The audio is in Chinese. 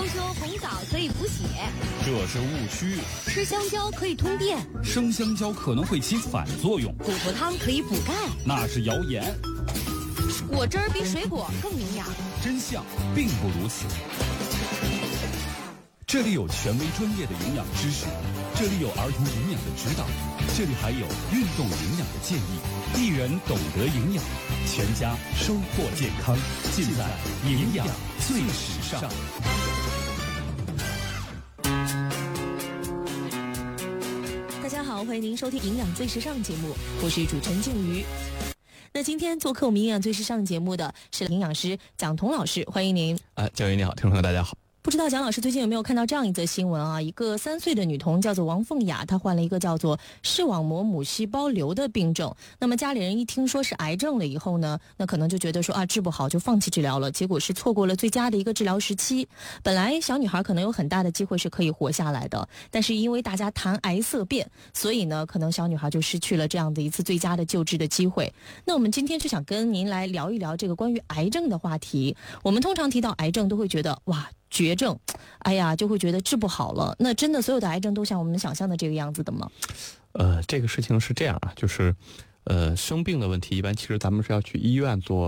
说红枣可以补血， 这是误区。 吃香蕉可以通便， 生香蕉可能会起反作用。 骨头汤可以补钙， 那是谣言。 果汁儿比水果更营养， 真相并不如此。这里有权威专业的营养知识，这里有儿童营养的指导，这里还有运动营养的建议。一人懂得营养，全家收获健康，尽在营养最时尚。 大家好，欢迎您收听营养最时尚节目，我是主持人静瑜。那今天做客我们营养最时尚节目的是营养师蒋彤老师，欢迎您。 教育你好，听众朋友大家好。 不知道蒋老师最近有没有看到这样一则新闻啊？一个3岁的女童叫做王凤雅，她患了一个叫做视网膜母细胞瘤的病症。那么家里人一听说是癌症了以后呢，那可能就觉得说治不好就放弃治疗了，结果是错过了最佳的一个治疗时期。本来小女孩可能有很大的机会是可以活下来的，但是因为大家谈癌色变，所以呢可能小女孩就失去了这样的一次最佳的救治的机会。那我们今天就想跟您来聊一聊这个关于癌症的话题。我们通常提到癌症都会觉得哇，绝症，哎呀，就会觉得治不好了。那真的所有的癌症都像我们想象的这个样子的吗？ 这个事情是这样啊，就是生病的问题一般其实咱们是要去医院做